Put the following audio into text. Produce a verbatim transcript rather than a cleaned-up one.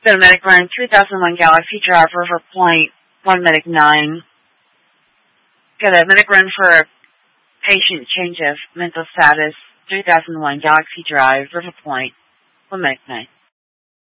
Got a medic run, three thousand one Galaxy Drive, River Point, one medic nine. Got a medic run for a patient change of mental status, three thousand one Galaxy Drive, River Point, one medic nine.